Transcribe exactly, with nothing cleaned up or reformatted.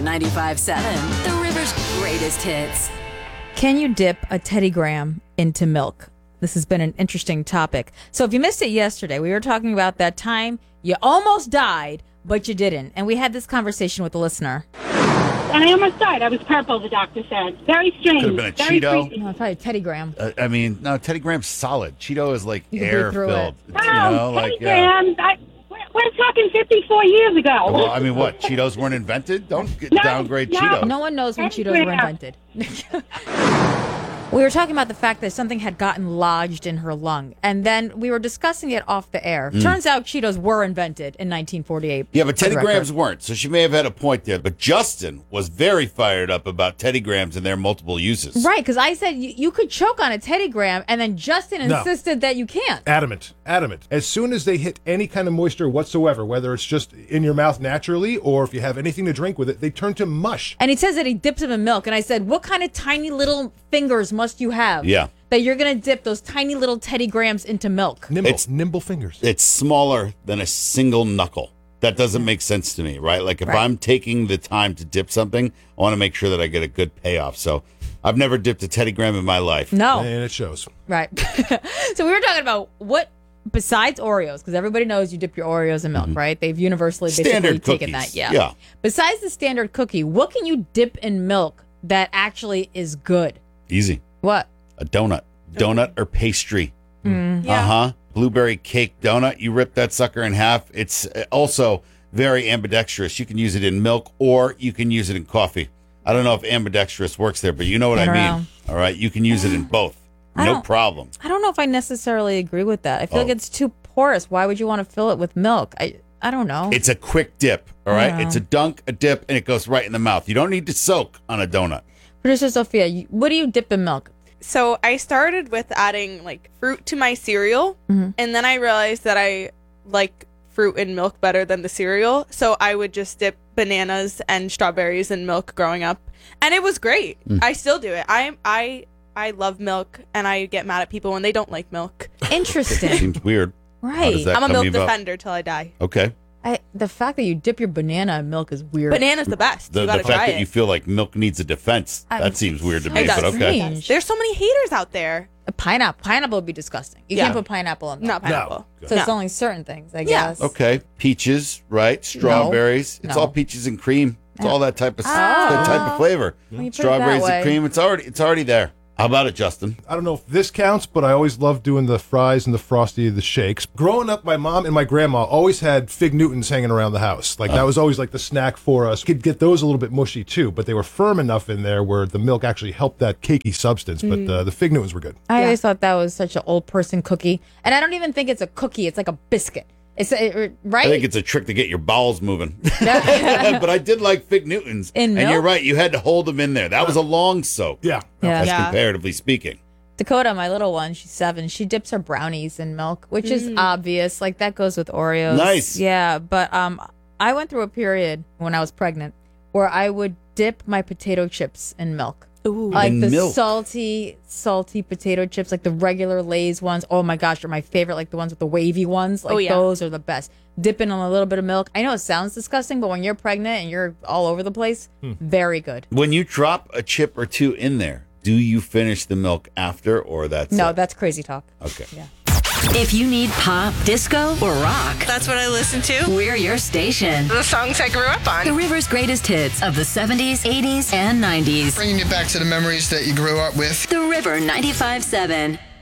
ninety-five seven, The River's greatest hits. Can you dip a Teddy Graham into milk? This has been an interesting topic. So if you missed it yesterday, we were talking about that time you almost died, but you didn't. And we had this conversation with the listener. I almost died. I was purple, the doctor said. Very strange. Could have been a Very Cheeto. freaky. No, probably Teddy Graham. Uh, I mean, no, Teddy Graham's solid. Cheeto is like You can breathe air through filled. it. You Oh, know, Teddy like uh, Graham. I, we're, we're talking fifty-four years ago. well, I mean, what? Cheetos weren't invented? Don't get No, downgrade no. Cheetos. No one knows when Teddy Cheetos were Graham. invented. We were talking about the fact that something had gotten lodged in her lung, and then we were discussing it off the air. Turns out Cheetos were invented in nineteen forty-eight. Yeah, but for Teddy the record. Grahams weren't, so she may have had a point there. But Justin was very fired up about Teddy Grahams and their multiple uses. Right, because I said you, you could choke on a Teddy Graham, and then Justin No. insisted that you can't. Adamant, adamant. As soon as they hit any kind of moisture whatsoever, whether it's just in your mouth naturally or if you have anything to drink with it, they turn to mush. And he says that he dips them in milk, and I said, what kind of tiny little fingers must you have? Yeah. That you're going to dip those tiny little Teddy Grahams into milk. Nimble, It's- nimble fingers. It's smaller than a single knuckle. That doesn't make sense to me, right? Like if Right. I'm taking the time to dip something, I want to make sure that I get a good payoff. So I've never dipped a Teddy Graham in my life. No. And it shows. Right. So we were talking about what, besides Oreos, because everybody knows you dip your Oreos in milk, right? They've universally basically Standard taken cookies. that. Yeah. Yeah. Besides the standard cookie, what can you dip in milk that actually is good? Easy. What? A donut. Donut or pastry. Mm. Uh huh. Blueberry cake donut. You rip that sucker in half. It's uh, also very ambidextrous. You can use it in milk or you can use it in coffee. I don't know if ambidextrous works there, but you know what I I, don't mean. know. All right. You can use it in both. I No don't- problem. I don't know if I necessarily agree with that. I feel Oh. like it's too porous. Why would you want to fill it with milk? I I don't know. It's a quick dip. All right. Yeah. It's a dunk, a dip, and it goes right in the mouth. You don't need to soak on a donut. Producer Sophia, you, what do you dip in milk? So I started with adding like fruit to my cereal, Mm-hmm. and then I realized that I like fruit and milk better than the cereal. So I would just dip bananas and strawberries in milk growing up, and it was great. Mm. I still do it. I I I love milk, and I get mad at people when they don't like milk. Interesting. Seems weird. How Right. does that I'm a come milk about? defender till I die. Okay. I, the fact that you dip your banana in milk is weird. Banana's the best. The, you the gotta fact try that it. you feel like milk needs a defense, I- that seems weird to It me, does. but okay. Strange. There's so many haters out there. A pineapple. Pineapple would be disgusting. You Yeah. can't put pineapple in milk. Not pineapple. So it's No. only certain things, I Yeah. guess. Okay. Peaches, right? Strawberries. It's No. all peaches and cream. It's Yeah. all that type of Oh. that type of flavor. When you put it Strawberries that way. and cream. It's already it's already there. How about it, Justin? I don't know if this counts, but I always loved doing the fries and the frosty, the shakes. Growing up, my mom and my grandma always had Fig Newtons hanging around the house. Like, that was always like the snack for us. Could get those a little bit mushy, too, but they were firm enough in there where the milk actually helped that cakey substance. But uh, the Fig Newtons were good. I Yeah. always thought that was such an old person cookie. And I don't even think it's a cookie. It's like a biscuit. It's a, right? I think it's a trick to get your bowels moving. But I did like Fig Newtons. In and milk? you're right. You had to hold them in there. That was a long soak. Yeah. Yeah. That's Yeah. comparatively speaking. Dakota, my little one, she's seven. She dips her brownies in milk, which is obvious. Like that goes with Oreos. Nice. Yeah, but um, I went through a period when I was pregnant where I would dip my potato chips in milk. Ooh. Like In the milk? salty, salty potato chips, like the regular Lay's ones. Oh my gosh, they're my favorite. Like the ones with the wavy ones. Like Oh, yeah. those are the best. Dipping in a little bit of milk. I know it sounds disgusting, but when you're pregnant and you're all over the place, very good. When you drop a chip or two in there, do you finish the milk after or that's No, it? that's crazy talk. Okay. Yeah. If you need pop, disco, or rock, That's what I listen to. we're your station. The songs I grew up The on. River's greatest hits of the seventies, eighties, and nineties. Bringing you back to the memories that you grew up with. The River ninety-five seven.